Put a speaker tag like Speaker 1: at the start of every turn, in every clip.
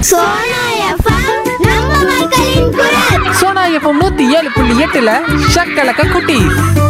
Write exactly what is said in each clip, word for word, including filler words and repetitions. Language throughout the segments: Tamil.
Speaker 1: சோனா எஃப்எம் நம்ம மக்களின் குரல்.
Speaker 2: சோனா எஃப்எம் நூத்தி ஏழு புள்ளி எட்டுல ஷக்கலக்க குட்டி.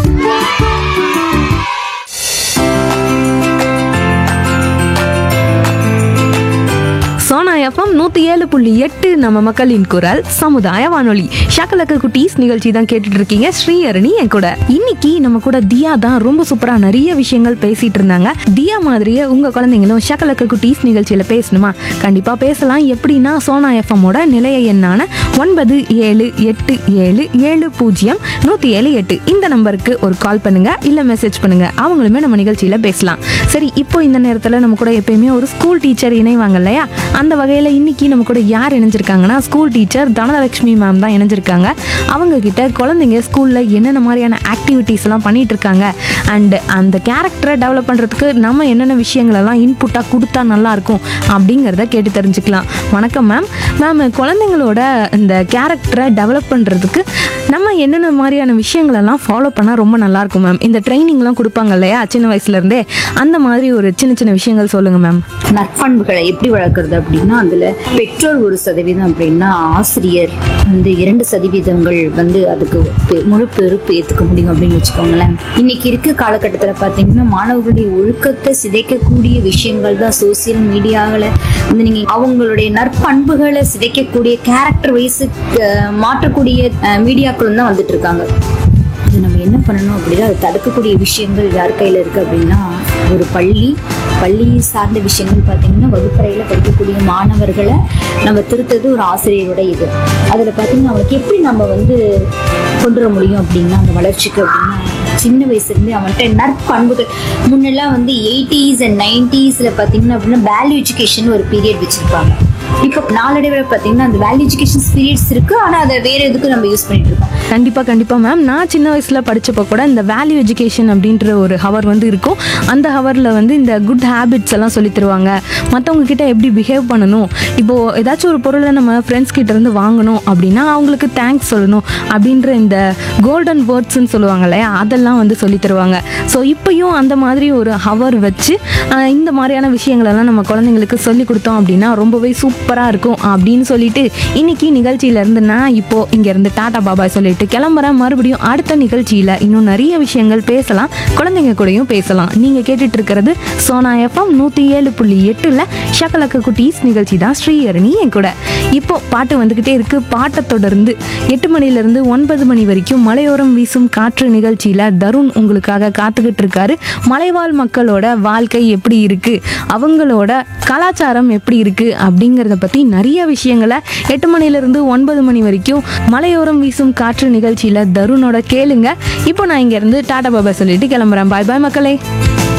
Speaker 3: சோனா எஃப்எம் நூற்றி ஏழு புள்ளி எட்டு நம்ம மக்களின் குரல் சமுதாய வானொலி. ஷக்கலக்க குட்டீஸ் நிகழ்ச்சி தான் கேட்டுட்டு இருக்கீங்க. ஸ்ரீஹரணி என் கூட. இன்னைக்கு நம்ம கூட தியா தான் ரொம்ப சூப்பரா நிறைய விஷயங்கள் பேசிட்டு இருந்தாங்க. தியா மாதிரியே உங்க குழந்தைங்களும் ஷக்கலக்க குட்டீஸ் நிகழ்ச்சியில பேசணுமா? கண்டிப்பா பேசலாம். எப்படின்னா சோனா எஃப்எம்மோட நிலைய எண்ணான ஒன்பது ஏழு எட்டு ஏழு ஏழு பூஜ்ஜியம் நூத்தி ஏழு எட்டு இந்த நம்பருக்கு ஒரு கால் பண்ணுங்க, இல்ல மெசேஜ் பண்ணுங்க. அவங்களுமே நம்ம நிகழ்ச்சியில பேசலாம். சரி, இப்போ இந்த நேரத்துல நம்ம கூட எப்பயுமே ஒரு ஸ்கூல் டீச்சர் இணைவாங்க இல்லையா? அந்த வகையில் இன்னைக்கு நம்ம கூட யார் இணைஞ்சிருக்காங்கன்னா ஸ்கூல் டீச்சர் தனலட்சுமி மேம் தான் இணைஞ்சிருக்காங்க. அவங்க கிட்ட குழந்தைங்க ஸ்கூலில் என்னென்ன மாதிரியான ஆக்டிவிட்டீஸ் எல்லாம் பண்ணிட்டு இருக்காங்க அண்ட் அந்த கேரக்டரை டெவலப் பண்ணுறதுக்கு நம்ம என்னென்ன விஷயங்களெல்லாம் இன்புட்டாக கொடுத்தா நல்லா இருக்கும் அப்படிங்கிறத கேட்டு தெரிஞ்சுக்கலாம். வணக்கம் மேம். மேம், குழந்தைங்களோட இந்த கேரக்டரை டெவலப் பண்ணுறதுக்கு நம்ம என்னென்ன மாதிரியான விஷயங்களெல்லாம் ஃபாலோ பண்ணால் ரொம்ப நல்லா இருக்கும் மேம்? இந்த ட்ரைனிங்லாம் கொடுப்பாங்க இல்லையா சின்ன வயசுலேருந்தே, அந்த மாதிரி ஒரு சின்ன சின்ன விஷயங்கள் சொல்லுங்கள் மேம்.
Speaker 4: நற்பண்புகளை எப்படி வளர்க்குறது அப்படின்னா, அதுல பெற்றோர் ஒரு சதவீதம் அப்படின்னா ஆசிரியர் வந்து இரண்டு சதவீதங்கள் வந்து அதுக்கு பெ- முழு பொறுப்பு ஏற்றுக்க முடியும் அப்படின்னு வச்சுக்கோங்களேன். இன்னைக்கு இருக்க காலகட்டத்தில் பார்த்தீங்கன்னா மாணவர்களுடைய ஒழுக்கத்தை சிதைக்கக்கூடிய விஷயங்கள் தான் சோசியல் மீடியாவில் வந்து நீங்க அவங்களுடைய நற்பண்புகளை சிதைக்கக்கூடிய கேரக்டர் வைஸ் மாற்றக்கூடிய மீடியாக்களும் தான் வந்துட்டு இருக்காங்க. இது நம்ம என்ன பண்ணணும் அப்படின்னா, அதை தடுக்கக்கூடிய விஷயங்கள் யார் கையில் இருக்குது அப்படின்னா, ஒரு பள்ளி பள்ளி சார்ந்த விஷயங்கள் பார்த்தீங்கன்னா வகுப்பறையில் படிக்கக்கூடிய மாணவர்களை நம்ம திருத்தது ஒரு ஆசிரியரோட இது. அதில் பார்த்தீங்கன்னா அவனுக்கு எப்படி நம்ம வந்து கொண்டு வர முடியும் அப்படின்னா, அந்த வளர்ச்சிக்கு அப்படின்னா சின்ன வயசுலேருந்து அவன்கிட்ட நற்பண்புகள். முன்னெல்லாம் வந்து எயிட்டிஸ் அண்ட் நைன்டிஸில் பார்த்தீங்கன்னா அப்படின்னா வேல்யூ எஜுகேஷன் ஒரு பீரியட் வச்சுருப்பாங்க. இப்போ நாளடைவில் பார்த்தீங்கன்னா அந்த வேல்யூ எஜுகேஷன் பீரியட்ஸ் இருக்குது, ஆனால் அதை வேறு எதுக்கு நம்ம யூஸ் பண்ணிட்டு இருக்கோம்.
Speaker 3: கண்டிப்பாக கண்டிப்பாக மேம். நான் சின்ன வயசில் படித்தப்போ கூட இந்த வேல்யூ எஜுகேஷன் அப்படின்ற ஒரு ஹவர் வந்து இருக்கும். அந்த ஹவரில் வந்து இந்த குட் ஹேபிட்ஸ் எல்லாம் சொல்லி தருவாங்க. மற்றவங்க கிட்ட எப்படி பிஹேவ் பண்ணணும், இப்போது ஏதாச்சும் ஒரு பொருளை நம்ம ஃப்ரெண்ட்ஸ் கிட்ட இருந்து வாங்கணும் அப்படின்னா அவங்களுக்கு தேங்க்ஸ் சொல்லணும் அப்படின்ற இந்த கோல்டன் வேர்ட்ஸ்ன்னு சொல்லுவாங்க இல்லையா, அதெல்லாம் வந்து சொல்லி தருவாங்க. ஸோ இப்போயும் அந்த மாதிரி ஒரு ஹவர் வச்சு ஆஹ், இந்த மாதிரியான விஷயங்களெல்லாம் நம்ம குழந்தைங்களுக்கு சொல்லி கொடுத்தோம் அப்படின்னா ரொம்பவே சூப்பராக இருக்கும் அப்படின்னு சொல்லிட்டு இன்னைக்கு நிகழ்ச்சியிலேருந்து நான் இப்போது இங்கேருந்து டாடா பாபாய் சொல்லிட்டு கிளம்புறேன். மறுபடியும் அடுத்த நிகழ்ச்சியில் இன்னும் நிறைய விஷயங்கள் பேசலாம், குழந்தைங்க கூடயும் பேசலாம். நீங்கள் கேட்டுட்டு இருக்கிறது சோனா எஃப்எம் நூற்றி ஏழு புள்ளி எட்டில் ஷக்கலக்க குட்டீஸ் நிகழ்ச்சி தான். ஸ்ரீஹரணி என் கூட. இப்போ பாட்டு வந்துக்கிட்டே இருக்குது. பாட்டை தொடர்ந்து எட்டு மணிலேருந்து ஒன்பது மணி வரைக்கும் மலையோரம் வீசும் காற்று நிகழ்ச்சியில் தருண் உங்களுக்காக காத்துக்கிட்டு இருக்காரு. மலைவாழ் மக்களோட வாழ்க்கை எப்படி இருக்குது, அவங்களோட கலாச்சாரம் எப்படி இருக்குது அப்படிங்கிறத பற்றி நிறைய விஷயங்களை எட்டு மணிலேருந்து ஒன்பது மணி வரைக்கும் மலையோரம் வீசும் காற்று நிகழ்ச்சியில் தருணோட கேளுங்க. இப்போ நான் இங்கேருந்து டாடா பாபா சொல்லிட்டு கிளம்புறேன். பாய் பாய் மக்களே.